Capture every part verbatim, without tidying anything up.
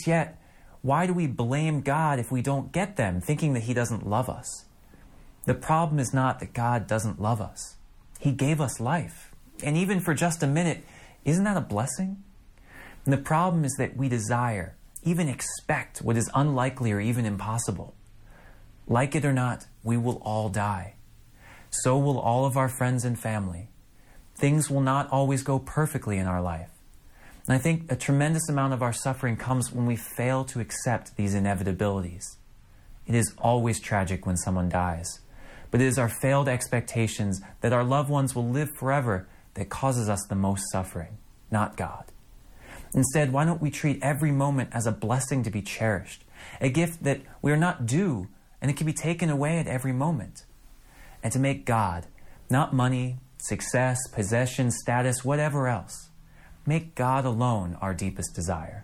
Worse yet, why do we blame God if we don't get them, thinking that He doesn't love us? The problem is not that God doesn't love us. He gave us life. And even for just a minute, isn't that a blessing? And the problem is that we desire, even expect what is unlikely or even impossible. Like it or not, we will all die. So will all of our friends and family. Things will not always go perfectly in our life. And I think a tremendous amount of our suffering comes when we fail to accept these inevitabilities. It is always tragic when someone dies, but it is our failed expectations that our loved ones will live forever that causes us the most suffering, not God. Instead, why don't we treat every moment as a blessing to be cherished, a gift that we are not due and it can be taken away at every moment, and to make God, not money, success, possessions, status, whatever else, make God alone our deepest desire.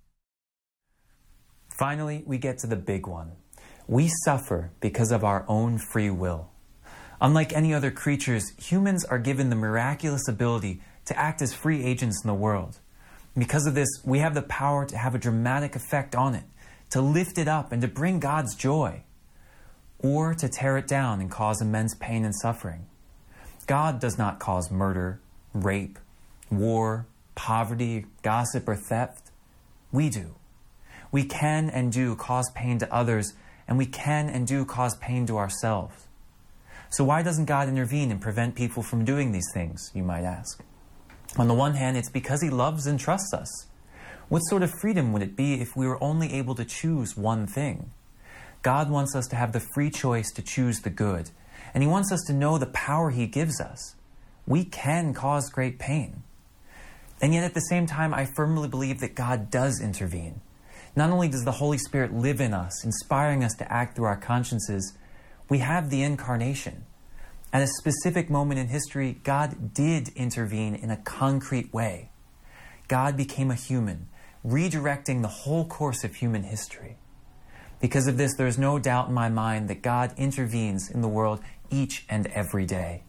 Finally, we get to the big one. We suffer because of our own free will. Unlike any other creatures, humans are given the miraculous ability to act as free agents in the world. Because of this, we have the power to have a dramatic effect on it, to lift it up and to bring God's joy, or to tear it down and cause immense pain and suffering. God does not cause murder, rape, war, poverty, gossip, or theft. We do. We can and do cause pain to others, and we can and do cause pain to ourselves. So why doesn't God intervene and prevent people from doing these things, you might ask? On the one hand, it's because He loves and trusts us. What sort of freedom would it be if we were only able to choose one thing? God wants us to have the free choice to choose the good, and He wants us to know the power He gives us. We can cause great pain. And yet at the same time, I firmly believe that God does intervene. Not only does the Holy Spirit live in us, inspiring us to act through our consciences, we have the Incarnation. At a specific moment in history, God did intervene in a concrete way. God became a human, redirecting the whole course of human history. Because of this, there is no doubt in my mind that God intervenes in the world each and every day.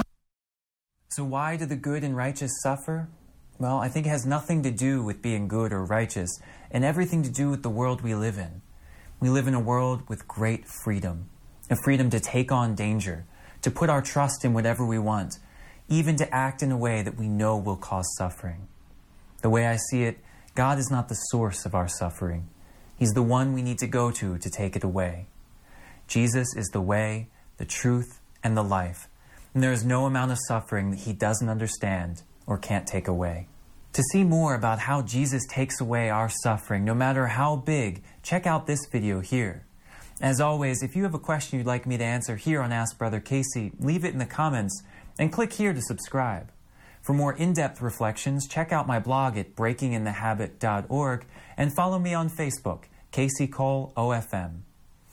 So why do the good and righteous suffer? Well, I think it has nothing to do with being good or righteous, and everything to do with the world we live in. We live in a world with great freedom, a freedom to take on danger, to put our trust in whatever we want, even to act in a way that we know will cause suffering. The way I see it, God is not the source of our suffering. He's the one we need to go to to take it away. Jesus is the way, the truth, and the life, and there is no amount of suffering that He doesn't understand or can't take away. To see more about how Jesus takes away our suffering, no matter how big, check out this video here. As always, if you have a question you'd like me to answer here on Ask Brother Casey, leave it in the comments and click here to subscribe. For more in-depth reflections, check out my blog at breaking in the habit dot org and follow me on Facebook, Casey Cole O F M.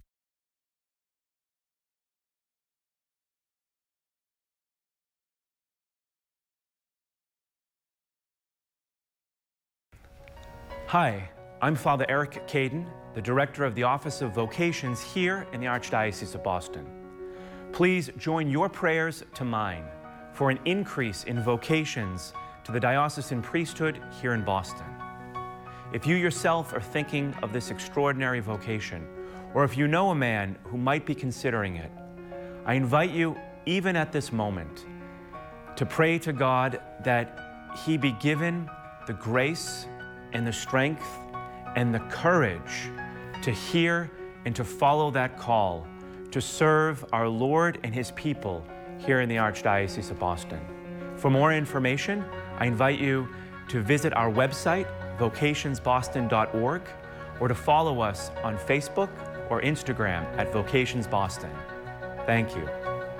Hi, I'm Father Eric Caden, the Director of the Office of Vocations here in the Archdiocese of Boston. Please join your prayers to mine for an increase in vocations to the diocesan priesthood here in Boston. If you yourself are thinking of this extraordinary vocation, or if you know a man who might be considering it, I invite you, even at this moment, to pray to God that He be given the grace and the strength and the courage to hear and to follow that call to serve our Lord and His people here in the Archdiocese of Boston. For more information, I invite you to visit our website, vocations boston dot org, or to follow us on Facebook or Instagram at Vocations Boston. Thank you.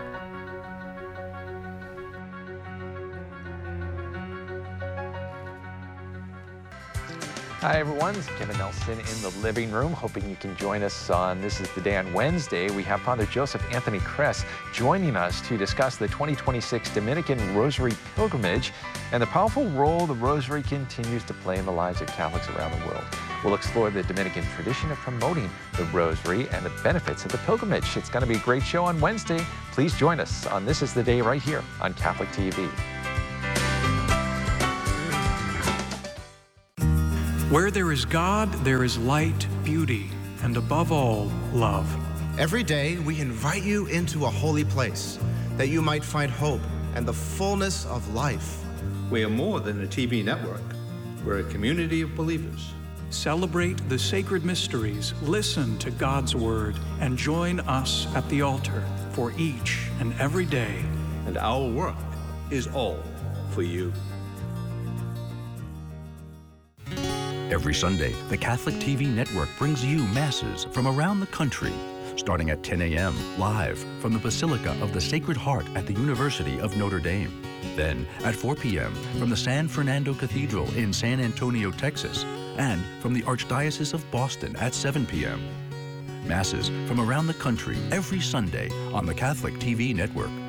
Hi everyone, it's Kevin Nelson in the living room, hoping you can join us on This is the Day on Wednesday. We have Father Joseph Anthony Kress joining us to discuss the twenty twenty-six Dominican Rosary Pilgrimage and the powerful role the Rosary continues to play in the lives of Catholics around the world. We'll explore the Dominican tradition of promoting the Rosary and the benefits of the pilgrimage. It's going to be a great show on Wednesday. Please join us on This is the Day right here on Catholic T V. Where there is God, there is light, beauty, and above all, love. Every day, we invite you into a holy place that you might find hope and the fullness of life. We are more than a T V network. We're a community of believers. Celebrate the sacred mysteries, listen to God's word, and join us at the altar for each and every day. And our work is all for you. Every Sunday, the Catholic T V network brings you masses from around the country, starting at ten a m live from the Basilica of the Sacred Heart at the University of Notre Dame. Then at four p m from the San Fernando Cathedral in San Antonio, Texas, and from the Archdiocese of Boston at seven p m Masses from around the country every Sunday on the Catholic T V network.